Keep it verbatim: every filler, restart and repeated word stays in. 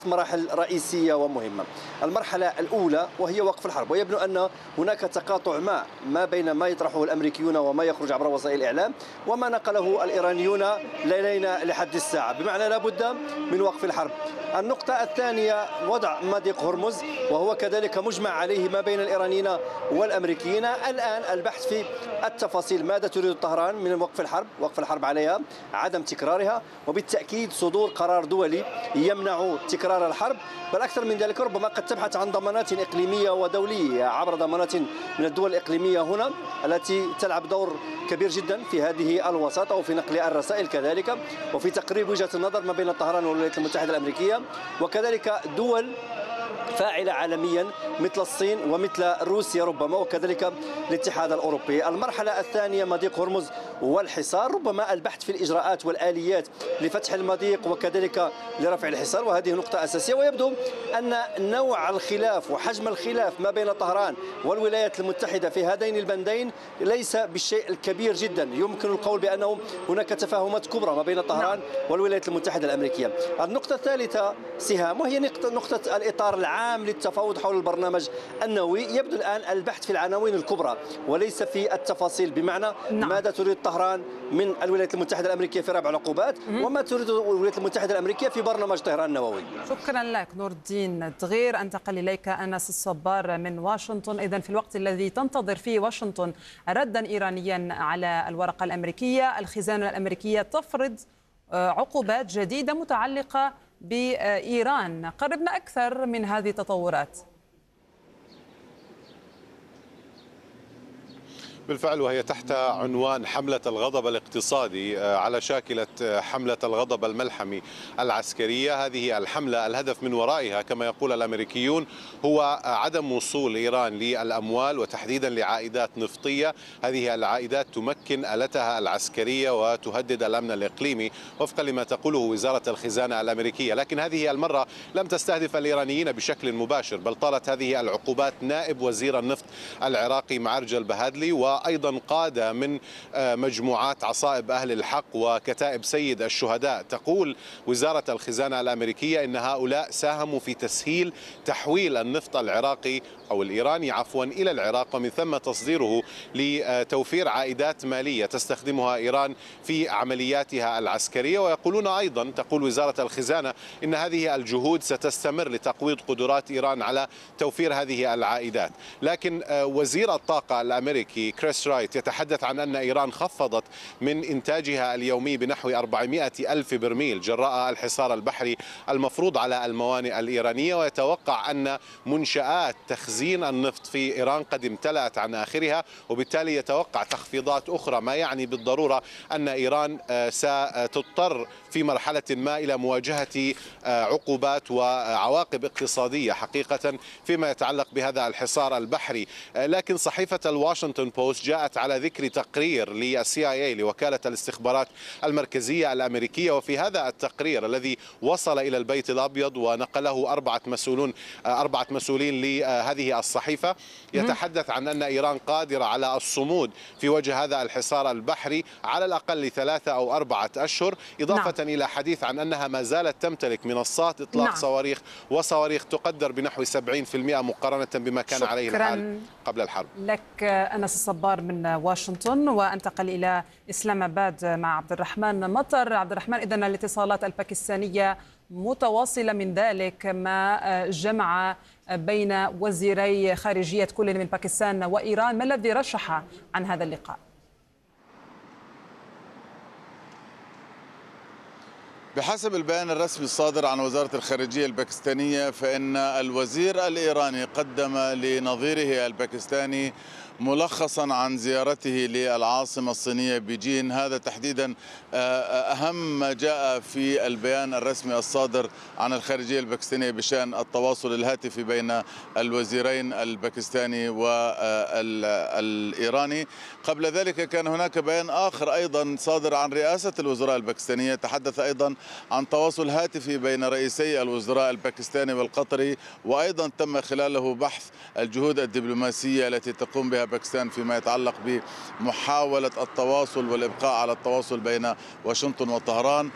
مراحل رئيسية ومهمة. المرحلة الأولى وهي وقف الحرب، ويبدو أن هناك تقاطع ما ما بين ما يطرحه الأمريكيون وما يخرج عبر وسائل الإعلام وما نقله الإيرانيون ليلين لحد الساعة، بمعنى لا بد من وقف الحرب. النقطة الثانية وضع مضيق هرمز، وهو كذلك مجمع عليه ما بين الإيرانيين والأمريكيين. الآن البحث في التفاصيل، ماذا تريد طهران من وقف الحرب، وقف الحرب عليها، عدم تكرارها، وبالتأكيد صدور قرار دولي يمنع تكرار الحرب. بل أكثر من ذلك ربما قد تبحث عن ضمانات إقليمية ودولية عبر ضمانات من الدول الإقليمية هنا التي تلعب دور كبير جدا في هذه الوساطة وفي نقل الرسائل كذلك، وفي تقريب وجهة النظر ما بين طهران والولايات المتحدة الأمريكية، وكذلك دول فاعلة عالميا مثل الصين ومثل روسيا ربما، وكذلك الاتحاد الأوروبي. المرحلة الثانية مضيق هرمز والحصار، ربما البحث في الإجراءات والآليات لفتح المضيق وكذلك لرفع الحصار، وهذه نقطة أساسية. ويبدو أن نوع الخلاف وحجم الخلاف ما بين طهران والولايات المتحدة في هذين البندين ليس بالشيء الكبير جدا، يمكن القول بأنه هناك تفاهمات كبرى ما بين طهران والولايات المتحدة الأمريكية. النقطة الثالثة سهام، وهي نقطة الإطار العام للتفاوض حول البرنامج النووي. يبدو الآن البحث في العناوين الكبرى وليس في التفاصيل، بمعنى نعم. ماذا تريد طهران من الولايات المتحدة الأمريكية في رفع العقوبات، وما تريد الولايات المتحدة الأمريكية في برنامج طهران النووي. شكرا لك نور الدين دغير. أنتقل إليك أنس الصبار من واشنطن. إذن في الوقت الذي تنتظر فيه واشنطن ردا إيرانيا على الورقة الأمريكية، الخزانة الأمريكية تفرض عقوبات جديدة متعلقة بإيران. قربنا أكثر من هذه التطورات. بالفعل، وهي تحت عنوان حملة الغضب الاقتصادي على شاكلة حملة الغضب الملحمي العسكرية. هذه الحملة الهدف من ورائها كما يقول الأمريكيون هو عدم وصول إيران للأموال وتحديدا لعائدات نفطية. هذه العائدات تمكن آلتها العسكرية وتهدد الأمن الإقليمي وفقا لما تقوله وزارة الخزانة الأمريكية. لكن هذه المرة لم تستهدف الإيرانيين بشكل مباشر، بل طالت هذه العقوبات نائب وزير النفط العراقي معرج البهادلي، وأيضا قادة من مجموعات عصائب أهل الحق وكتائب سيد الشهداء. تقول وزارة الخزانة الأمريكية إن هؤلاء ساهموا في تسهيل تحويل النفط العراقي أو الإيراني عفوا إلى العراق، ومن ثم تصديره لتوفير عائدات مالية تستخدمها إيران في عملياتها العسكرية. ويقولون أيضا، تقول وزارة الخزانة، إن هذه الجهود ستستمر لتقويض قدرات إيران على توفير هذه العائدات. لكن وزير الطاقة الأمريكي كريس رايت يتحدث عن أن إيران خفضت من إنتاجها اليومي بنحو أربعمائة ألف برميل جراء الحصار البحري المفروض على الموانئ الإيرانية، ويتوقع أن منشآت تخزين النفط في إيران قد امتلأت عن آخرها، وبالتالي يتوقع تخفيضات أخرى، ما يعني بالضرورة أن إيران ستضطر في مرحلة ما إلى مواجهة عقوبات وعواقب اقتصادية حقيقة فيما يتعلق بهذا الحصار البحري. لكن صحيفة الواشنطن بوست جاءت على ذكر تقرير للسي آي إيه لوكالة الاستخبارات المركزية الأمريكية، وفي هذا التقرير الذي وصل إلى البيت الأبيض ونقله أربعة مسؤولون أربعة مسؤولين لهذه الصحيفة يتحدث عن أن إيران قادرة على الصمود في وجه هذا الحصار البحري على الأقل ثلاثة أو أربعة أشهر، إضافة نعم. إلى حديث عن أنها ما زالت تمتلك منصات إطلاق نعم. صواريخ وصواريخ تقدر بنحو سبعين بالمئة مقارنة بما كان عليه الحال قبل الحرب. لك أنس الصبار من واشنطن. وأنتقل إلى إسلام آباد مع عبد الرحمن مطر. عبد الرحمن، إذن الاتصالات الباكستانية متواصلة من ذلك ما جمع بين وزيري خارجية كل من باكستان وإيران. ما الذي رشح عن هذا اللقاء؟ بحسب البيان الرسمي الصادر عن وزارة الخارجية الباكستانية، فإن الوزير الإيراني قدم لنظيره الباكستاني ملخصا عن زيارته للعاصمة الصينية بيجين. هذا تحديدا أهم ما جاء في البيان الرسمي الصادر عن الخارجية الباكستانية بشأن التواصل الهاتفي بين الوزيرين الباكستاني والإيراني. قبل ذلك كان هناك بيان آخر أيضا صادر عن رئاسة الوزراء الباكستانية، تحدث أيضا عن تواصل هاتفي بين رئيسي الوزراء الباكستاني والقطري، وأيضا تم خلاله بحث الجهود الدبلوماسية التي تقوم بها باكستان فيما يتعلق بمحاولة التواصل والإبقاء على التواصل بين واشنطن وطهران.